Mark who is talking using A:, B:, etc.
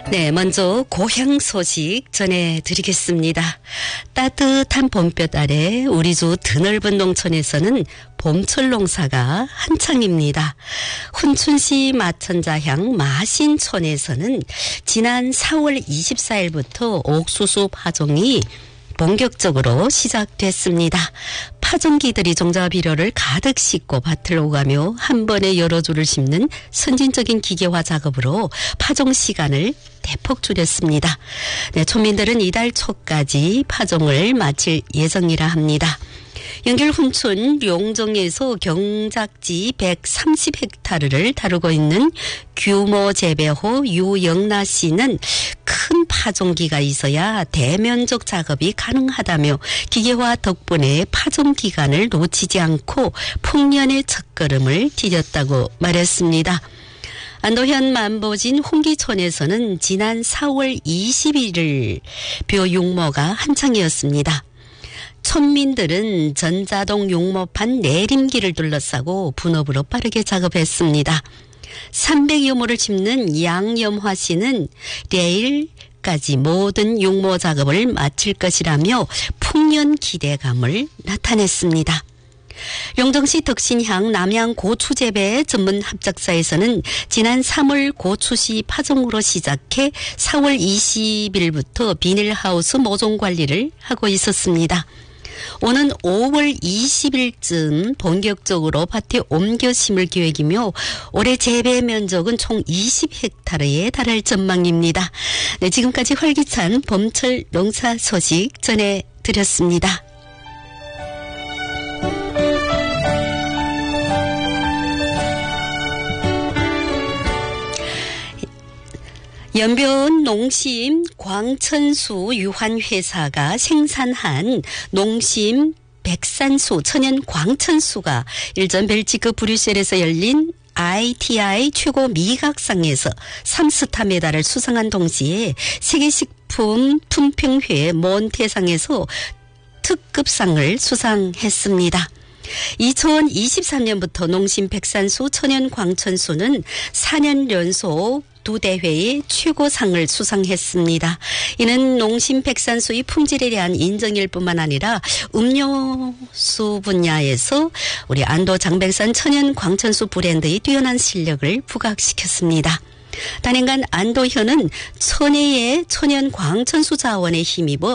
A: 네, 먼저 고향 소식 전해드리겠습니다. 따뜻한 봄볕 아래 우리 주 드넓은 농촌에서는 봄철 농사가 한창입니다. 훈춘시 마천자향 마신촌에서는 지난 4월 24일부터 옥수수 파종이 본격적으로 시작됐습니다. 파종기들이 종자 비료를 가득 싣고 밭을 오가며 한 번에 여러 줄을 심는 선진적인 기계화 작업으로 파종 시간을 대폭 줄였습니다. 네, 촌민들은 이달 초까지 파종을 마칠 예정이라 합니다. 연결 훈춘 용정에서 경작지 130헥타르를 다루고 있는 규모 재배호 유영나 씨는 큰 파종기가 있어야 대면적 작업이 가능하다며 기계화 덕분에 파종 기간을 놓치지 않고 풍년의 첫걸음을 디뎠다고 말했습니다. 안도현 만보진 홍기촌에서는 지난 4월 21일 벼 용모가 한창이었습니다. 촌민들은 전자동 용모판 내림기를 둘러싸고 분업으로 빠르게 작업했습니다. 300여 모를 심는 양염화 씨는 내일까지 모든 용모 작업을 마칠 것이라며 풍년 기대감을 나타냈습니다. 용정시 덕신향 남양 고추재배 전문 합작사에서는 지난 3월 고추씨 파종으로 시작해 4월 20일부터 비닐하우스 모종 관리를 하고 있었습니다. 오는 5월 20일쯤 본격적으로 밭에 옮겨 심을 계획이며 올해 재배 면적은 총 20헥타르에 달할 전망입니다. 네, 지금까지 활기찬 봄철 농사 소식 전해드렸습니다. 연변 농심 광천수 유한회사가 생산한 농심 백산수 천연 광천수가 일전 벨지크 브뤼셀에서 열린 ITI 최고 미각상에서 3스타 메달을 수상한 동시에 세계식품 품평회 몬테상에서 특급상을 수상했습니다. 2023년부터 농심 백산수 천연 광천수는 4년 연속 2대회의 최고상을 수상했습니다. 이는 농심 백산수의 품질에 대한 인정일 뿐만 아니라 음료수 분야에서 우리 안도 장백산 천연 광천수 브랜드의 뛰어난 실력을 부각시켰습니다. 단연간 안도현은 천혜의 천연 광천수 자원에 힘입어